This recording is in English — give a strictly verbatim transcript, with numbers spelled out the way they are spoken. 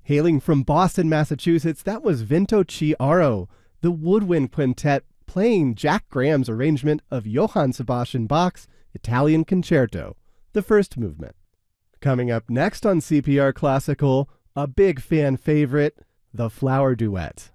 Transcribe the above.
Hailing from Boston, Massachusetts, that was Vinto Chiaro, the woodwind quintet playing Jack Graham's arrangement of Johann Sebastian Bach's Italian Concerto, the first movement. Coming up next on C P R Classical, a big fan favorite, the Flower Duet.